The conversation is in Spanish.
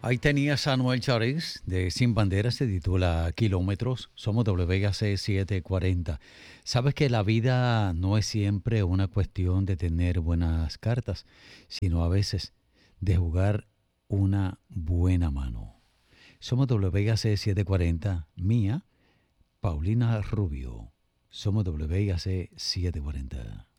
Ahí tenías a Noel Chávez de Sin Bandera, se titula Kilómetros, somos WAC 740. Sabes que la vida no es siempre una cuestión de tener buenas cartas, sino a veces de jugar una buena mano. Somos WAC 740, mía, Paulina Rubio. Somos WAC 740.